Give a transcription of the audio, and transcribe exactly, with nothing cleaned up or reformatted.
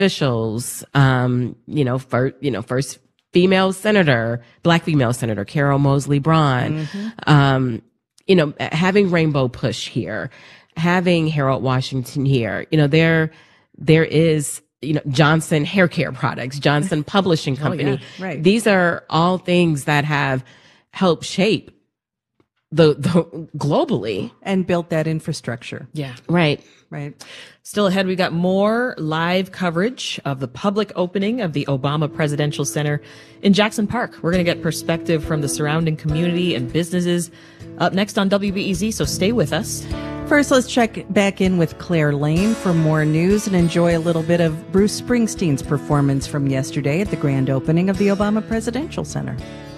officials, um, you know, first, you know, first female senator, black female senator, Carol Moseley Braun, mm-hmm. um, you know, having Rainbow Push here, having Harold Washington here, you know, there, there is, you know, Johnson Hair Care Products, Johnson Publishing Company. Oh, yeah, right. These are all things that have helped shape the, the globally and built that infrastructure. Yeah. Right. Right. Still ahead, we got more live coverage of the public opening of the Obama Presidential Center in Jackson Park. We're going to get perspective from the surrounding community and businesses up next on W B E Z, so stay with us. First, let's check back in with Claire Lane for more news and enjoy a little bit of Bruce Springsteen's performance from yesterday at the grand opening of the Obama Presidential Center.